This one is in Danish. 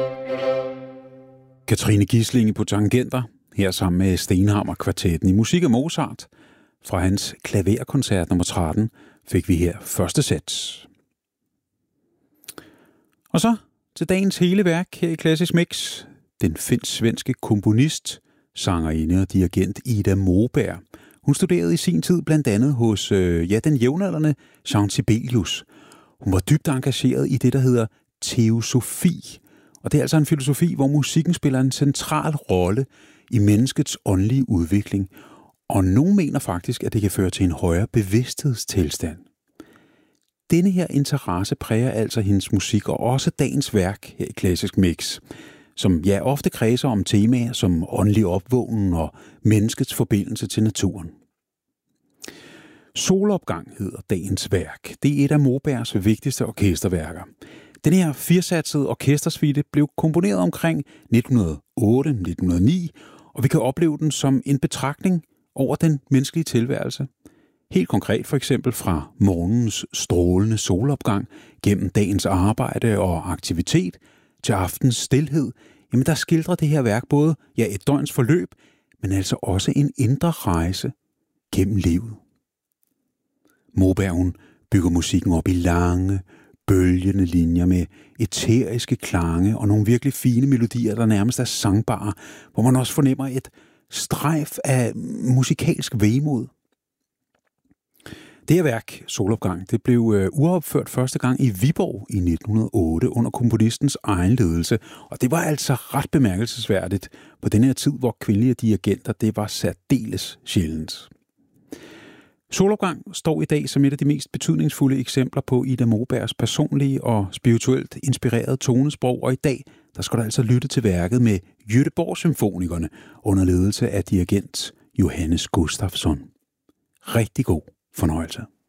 Katrine Gislinge på tangenter, her sammen med Stenhammer Kvartetten i musik af Mozart. Fra hans klaverkoncert nummer 13 fik vi her første sats. Og så til dagens hele værk her i Klassisk Mix. Den finsk-svenske komponist, sangerinde og dirigent Ida Moberg. Hun studerede i sin tid blandt andet hos den jævnaldrende Jean Sibelius. Hun var dybt engageret i det, der hedder teosofi. Og det er altså en filosofi, hvor musikken spiller en central rolle i menneskets åndelige udvikling. Og nogen mener faktisk, at det kan føre til en højere bevidsthedstilstand. Denne her interesse præger altså hendes musik og også dagens værk her i Klassisk Mix, som ofte kredser om temaer som åndelig opvågning og menneskets forbindelse til naturen. Solopgang hedder dagens værk. Det er et af Mobergs vigtigste orkesterværker. Den her firesatsede orkestersuite blev komponeret omkring 1908-1909, og vi kan opleve den som en betragtning over den menneskelige tilværelse. Helt konkret for eksempel fra morgens strålende solopgang, gennem dagens arbejde og aktivitet, til aftens stilhed, jamen der skildrer det her værk både et døgns forløb, men altså også en indre rejse gennem livet. Moberg, hun bygger musikken op i lange, bølgende linjer med æteriske klange og nogle virkelig fine melodier, der nærmest er sangbare, hvor man også fornemmer et strejf af musikalsk vemod. Det her værk, Solopgang, det blev uropført første gang i Viborg i 1908 under komponistens egen ledelse, og det var altså ret bemærkelsesværdigt på den her tid, hvor kvindelige dirigenter, det var særdeles sjældent. Solopgang står i dag som et af de mest betydningsfulde eksempler på Ida Mobergs personlige og spirituelt inspirerede tonesprog, og i dag der skal du altså lytte til værket med Göteborg-symfonikerne under ledelse af dirigent Johannes Gustafsson. Rigtig god fornøjelse.